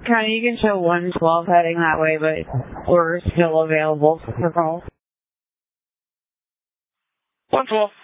Connie, you can show 112 heading that way, but we're still available for calls. 112.